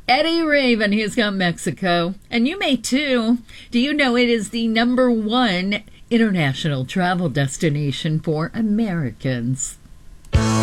Eddie Raven, he's got Mexico. And you may too. Do you know it is the #1 international travel destination for Americans?